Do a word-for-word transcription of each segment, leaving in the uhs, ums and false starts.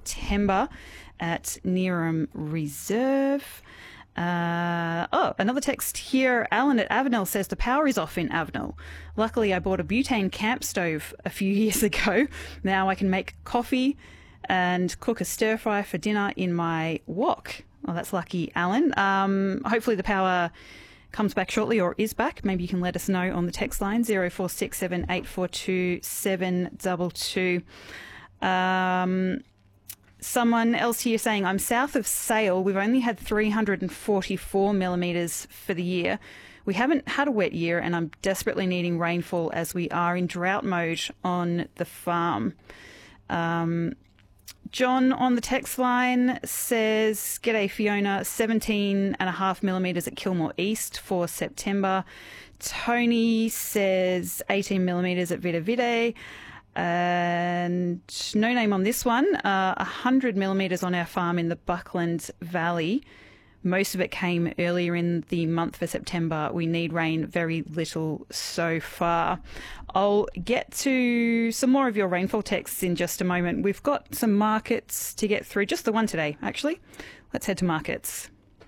September at Neerim Reserve. Uh, oh, another text here. Alan at Avenel says the power is off in Avenel. Luckily, I bought a butane camp stove a few years ago. Now I can make coffee and cook a stir fry for dinner in my wok. Well, that's lucky, Alan. Um, hopefully the power comes back shortly or is back. Maybe you can let us know on the text line zero four six seven eight four two seven two two. Um, someone else here saying, I'm south of Sale. We've only had three hundred forty-four millimetres for the year. We haven't had a wet year and I'm desperately needing rainfall as we are in drought mode on the farm. Um, John on the text line says, G'day Fiona, seventeen and a half millimetres at Kilmore East for September. Tony says eighteen millimetres at Vita Vitae. And no name on this one, uh, one hundred millimetres on our farm in the Buckland Valley. Most of it came earlier in the month for September. We need rain, very little so far. I'll get to some more of your rainfall texts in just a moment. We've got some markets to get through, just the one today, actually. Let's head to markets.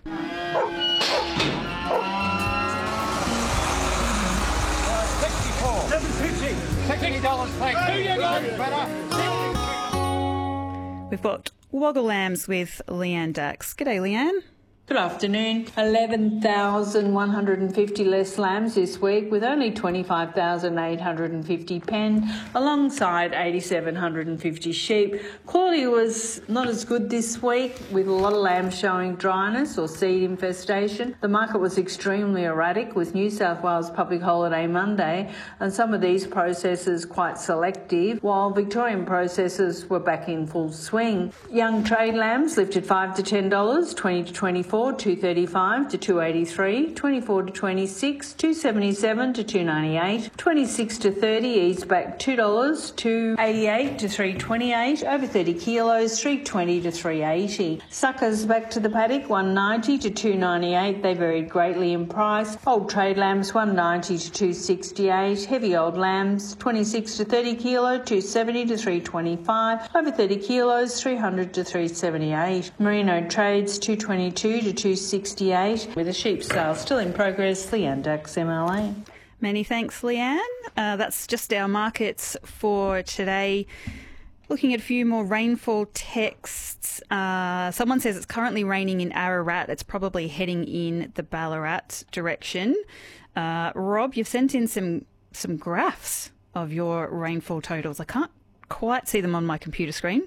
We've got Waggle Lambs with Leanne Dax. G'day, Leanne. Good afternoon. eleven thousand one hundred fifty less lambs this week with only twenty-five thousand eight hundred fifty pen alongside eight thousand seven hundred fifty sheep. Quality was not as good this week with a lot of lambs showing dryness or seed infestation. The market was extremely erratic with New South Wales Public Holiday Monday and some of these processors quite selective while Victorian processors were back in full swing. Young trade lambs lifted five to ten dollars, twenty to twenty-four, two thirty-five to two eighty-three, twenty-four to twenty-six, two seventy-seven to two ninety-eight, twenty-six to thirty eased back two dollars, two eighty-eight to three twenty-eight, over thirty kilos, three twenty to three eighty. Suckers back to the paddock, one ninety to two ninety-eight. They varied greatly in price. Old trade lambs, one ninety to two sixty-eight. Heavy old lambs, twenty-six to thirty kilo, two seventy to three twenty-five. Over thirty kilos, three hundred to three seventy-eight. Merino trades, two twenty-two to two sixty-eight. With the sheep sale still in progress, Leanne Dax, M L A. Many thanks, Leanne. Uh, that's just our markets for today. Looking at a few more rainfall texts. Uh, someone says it's currently raining in Ararat. It's probably heading in the Ballarat direction. Uh, Rob, you've sent in some some graphs of your rainfall totals. I can't quite see them on my computer screen.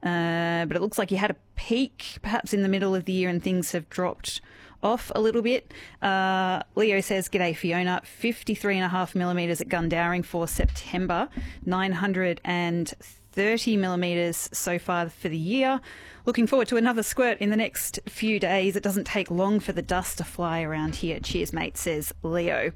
Uh, but it looks like you had a peak perhaps in the middle of the year and things have dropped off a little bit. Uh, Leo says, G'day Fiona, fifty-three and a half millimetres at Gundowring for September, nine hundred thirty millimetres so far for the year. Looking forward to another squirt in the next few days. It doesn't take long for the dust to fly around here. Cheers, mate, says Leo.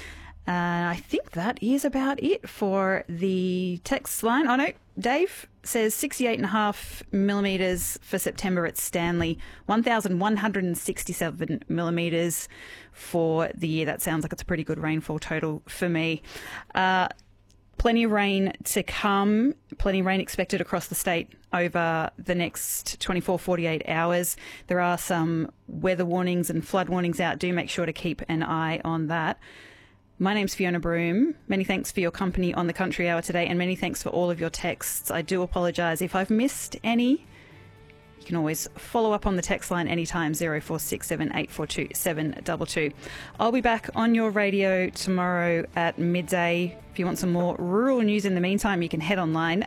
Uh, I think that is about it for the text line. Oh, no, Dave says sixty-eight and a half millimetres for September at Stanley, one thousand one hundred sixty-seven millimetres for the year. That sounds like it's a pretty good rainfall total for me. Uh, plenty of rain to come, plenty of rain expected across the state over the next twenty-four, forty-eight hours. There are some weather warnings and flood warnings out. Do make sure to keep an eye on that. My name's Fiona Broome. Many thanks for your company on the Country Hour today and many thanks for all of your texts. I do apologise if I've missed any. You can always follow up on the text line anytime, zero four six seven eight four two seven two two. I'll be back on your radio tomorrow at midday. If you want some more rural news in the meantime, you can head online,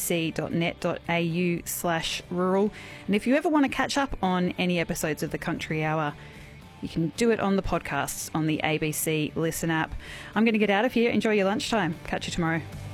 abc.net.au slash rural. And if you ever want to catch up on any episodes of the Country Hour, you can do it on the podcasts on the A B C Listen app. I'm going to get out of here. Enjoy your lunchtime. Catch you tomorrow.